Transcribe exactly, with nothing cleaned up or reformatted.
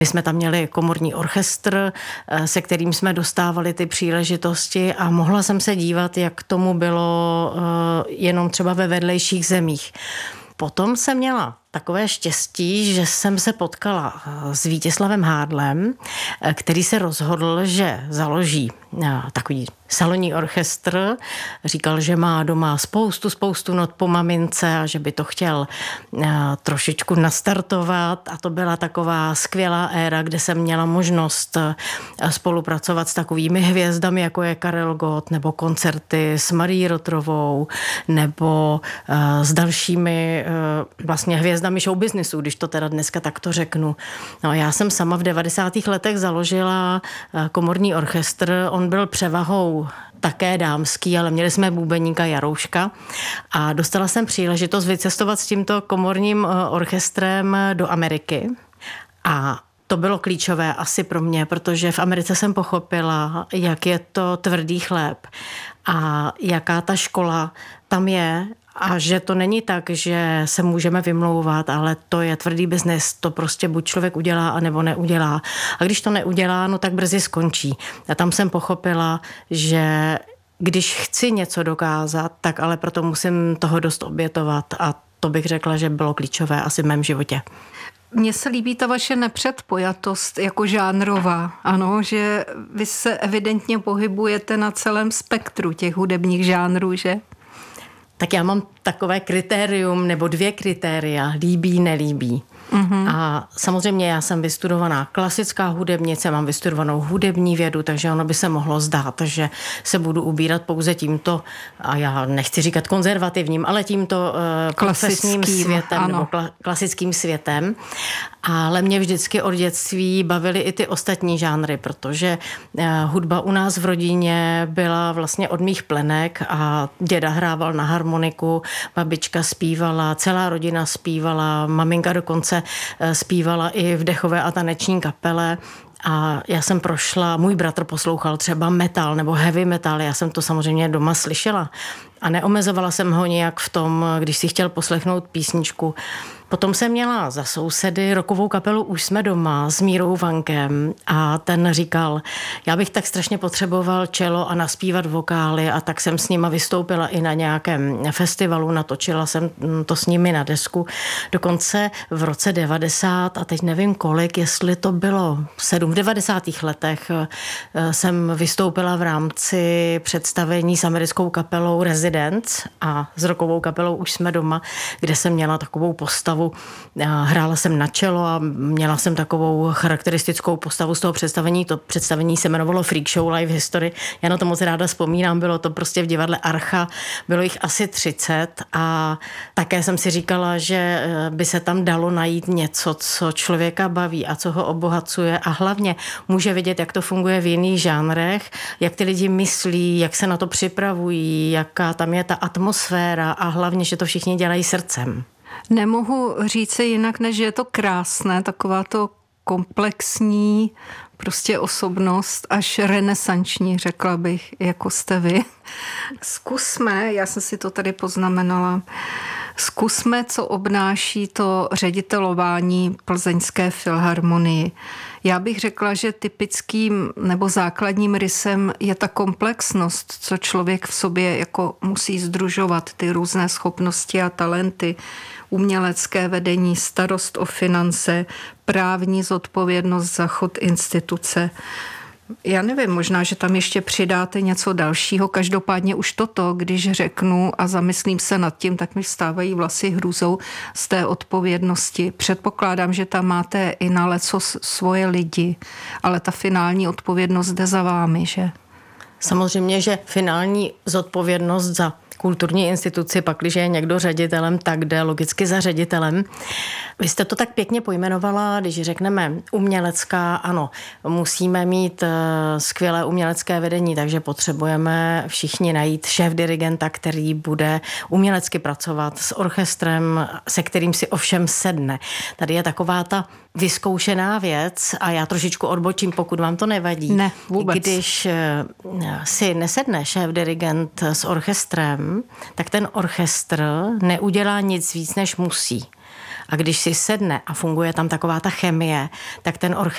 My jsme tam měli komorní orchestr, se kterým jsme dostávali ty příležitosti a mohla jsem se dívat, jak tomu bylo jenom třeba ve vedlejších zemích. Potom jsem měla takové štěstí, že jsem se potkala s Vítězslavem Hádlem, který se rozhodl, že založí takový salonní orchestr. Říkal, že má doma spoustu, spoustu not po mamince a že by to chtěl trošičku nastartovat. A to byla taková skvělá éra, kde jsem měla možnost spolupracovat s takovými hvězdami, jako je Karel Gott, nebo koncerty s Marií Rotrovou, nebo s dalšími vlastně hvězdami showbiznesu, když to teda dneska takto řeknu. No, já jsem sama v devadesátých letech založila komorní orchestr. On byl převahou také dámský, ale měli jsme bubeníka Jarouška a dostala jsem příležitost vycestovat s tímto komorním orchestrem do Ameriky a to bylo klíčové asi pro mě, protože v Americe jsem pochopila, jak je to tvrdý chléb a jaká ta škola tam je a že to není tak, že se můžeme vymlouvat, ale to je tvrdý biznes, to prostě buď člověk udělá, anebo neudělá. A když to neudělá, no tak brzy skončí. A tam jsem pochopila, že když chci něco dokázat, tak ale proto musím toho dost obětovat a to bych řekla, že bylo klíčové asi v mém životě. Mně se líbí ta vaše nepředpojatost jako žánrová, ano, že vy se evidentně pohybujete na celém spektru těch hudebních žánrů, že? Tak já mám takové kritérium nebo dvě kritéria, líbí, nelíbí. Mm-hmm. A samozřejmě já jsem vystudovaná klasická hudebnice, mám vystudovanou hudební vědu, takže ono by se mohlo zdát, že se budu ubírat pouze tímto, a já nechci říkat konzervativním, ale tímto uh, profesním světem ano. nebo kla- klasickým světem. Ale mě vždycky od dětství bavily i ty ostatní žánry, protože uh, hudba u nás v rodině byla vlastně od mých plenek a děda hrával na harmoniku, babička zpívala, celá rodina zpívala, maminka dokonce zpívala i v dechové a taneční kapele. A já jsem prošla, můj bratr poslouchal třeba metal nebo heavy metal, já jsem to samozřejmě doma slyšela a neomezovala jsem ho nějak v tom, když si chtěl poslechnout písničku. Potom jsem měla za sousedy rockovou kapelu Už jsme doma s Mírou Vankem a ten říkal, já bych tak strašně potřeboval čelo a naspívat vokály a tak jsem s nima vystoupila i na nějakém festivalu, natočila jsem to s nimi na desku. Dokonce v roce devadesát a teď nevím kolik, jestli to bylo sedm, v devadesátých letech jsem vystoupila v rámci představení s americkou kapelou Residents a s rockovou kapelou Už jsme doma, kde jsem měla takovou postavu. Hrála jsem na čelo a měla jsem takovou charakteristickou postavu z toho představení. To představení se jmenovalo Freak Show Live History. Já na to moc ráda vzpomínám, bylo to prostě v divadle Archa, bylo jich asi třicet a také jsem si říkala, že by se tam dalo najít něco, co člověka baví a co ho obohacuje a hlavně může vidět, jak to funguje v jiných žánrech, jak ty lidi myslí, jak se na to připravují, jaká tam je ta atmosféra a hlavně, že to všichni dělají srdcem. Nemohu říct se jinak, než že je to krásné, taková to komplexní prostě osobnost, až renesanční, řekla bych, jako jste vy. Zkusme, já jsem si to tady poznamenala, zkusme, co obnáší to ředitelování Plzeňské filharmonii. Já bych řekla, že typickým nebo základním rysem je ta komplexnost, co člověk v sobě jako musí sdružovat, ty různé schopnosti a talenty, umělecké vedení, starost o finance, právní zodpovědnost za chod instituce. Já nevím, možná, že tam ještě přidáte něco dalšího. Každopádně už toto, když řeknu a zamyslím se nad tím, tak mi vstávají vlasy hrůzou z té odpovědnosti. Předpokládám, že tam máte i na leco svoje lidi, ale ta finální odpovědnost jde za vámi, že? Samozřejmě, že finální zodpovědnost za kulturní instituci, pakliže je někdo ředitelem, tak jde logicky za ředitelem. Vy jste to tak pěkně pojmenovala, když řekneme umělecká, ano, musíme mít skvělé umělecké vedení, takže potřebujeme všichni najít šéf-dirigenta, který bude umělecky pracovat s orchestrem, se kterým si ovšem sedne. Tady je taková ta vyzkoušená věc a já trošičku odbočím, pokud vám to nevadí. Ne, vůbec. Když si nesedne šéf-dirigent s orchestrem, tak ten orchestr neudělá nic víc, než musí. A když si sedne a funguje tam taková ta chemie, tak ten orchestr